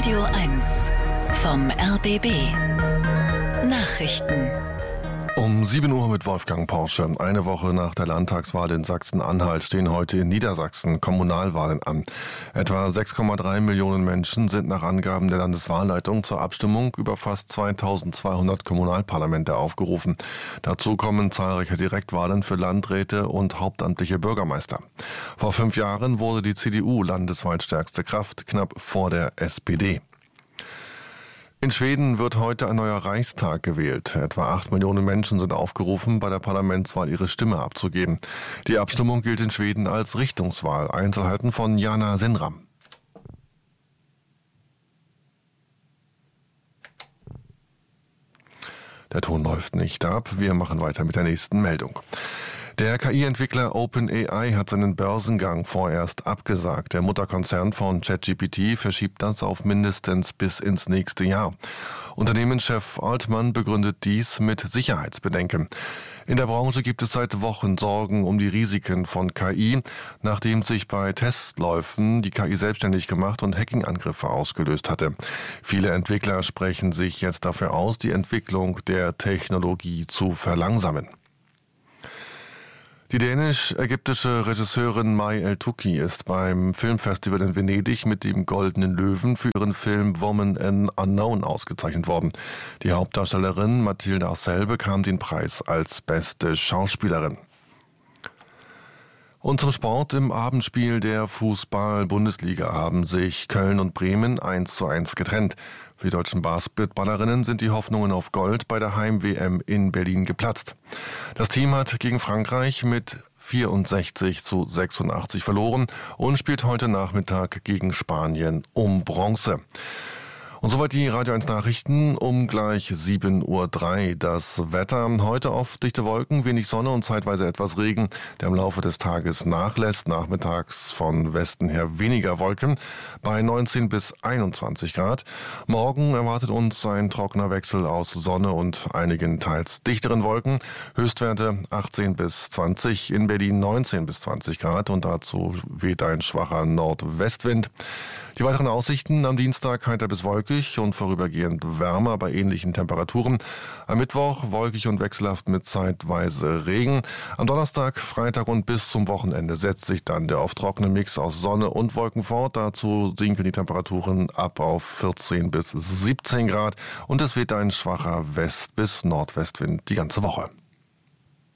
Radio 1 vom RBB Nachrichten. Um 7 Uhr mit Wolfgang Porsche. Eine Woche nach der Landtagswahl in Sachsen-Anhalt stehen heute in Niedersachsen Kommunalwahlen an. Etwa 6,3 Millionen Menschen sind nach Angaben der Landeswahlleitung zur Abstimmung über fast 2200 Kommunalparlamente aufgerufen. Dazu kommen zahlreiche Direktwahlen für Landräte und hauptamtliche Bürgermeister. Vor 5 Jahren wurde die CDU landesweit stärkste Kraft, knapp vor der SPD. In Schweden wird heute ein neuer Reichstag gewählt. Etwa 8 Millionen Menschen sind aufgerufen, bei der Parlamentswahl ihre Stimme abzugeben. Die Abstimmung gilt in Schweden als Richtungswahl. Einzelheiten von Jana Sinram. Der Ton läuft nicht ab. Wir machen weiter mit der nächsten Meldung. Der KI-Entwickler OpenAI hat seinen Börsengang vorerst abgesagt. Der Mutterkonzern von ChatGPT verschiebt das auf mindestens bis ins nächste Jahr. Unternehmenschef Altman begründet dies mit Sicherheitsbedenken. In der Branche gibt es seit Wochen Sorgen um die Risiken von KI, nachdem sich bei Testläufen die KI selbstständig gemacht und Hacking-Angriffe ausgelöst hatte. Viele Entwickler sprechen sich jetzt dafür aus, die Entwicklung der Technologie zu verlangsamen. Die dänisch-ägyptische Regisseurin May El-Touki ist beim Filmfestival in Venedig mit dem Goldenen Löwen für ihren Film Woman and Unknown ausgezeichnet worden. Die Hauptdarstellerin Mathilde Arcel bekam den Preis als beste Schauspielerin. Und zum Sport: Im Abendspiel der Fußball-Bundesliga haben sich Köln und Bremen 1:1 getrennt. Für die deutschen Basketballerinnen sind die Hoffnungen auf Gold bei der Heim-WM in Berlin geplatzt. Das Team hat gegen Frankreich mit 64:86 verloren und spielt heute Nachmittag gegen Spanien um Bronze. Und soweit die Radio 1 Nachrichten um gleich 7:03 Uhr. Das Wetter: heute oft dichte Wolken, wenig Sonne und zeitweise etwas Regen, der im Laufe des Tages nachlässt. Nachmittags von Westen her weniger Wolken bei 19 bis 21 Grad. Morgen erwartet uns ein trockener Wechsel aus Sonne und einigen teils dichteren Wolken. Höchstwerte 18 bis 20, in Berlin 19 bis 20 Grad und dazu weht ein schwacher Nordwestwind. Die weiteren Aussichten: am Dienstag heiter bis wolkig und vorübergehend wärmer bei ähnlichen Temperaturen. Am Mittwoch wolkig und wechselhaft mit zeitweise Regen. Am Donnerstag, Freitag und bis zum Wochenende setzt sich dann der oft trockene Mix aus Sonne und Wolken fort. Dazu sinken die Temperaturen ab auf 14 bis 17 Grad und es weht ein schwacher West- bis Nordwestwind die ganze Woche.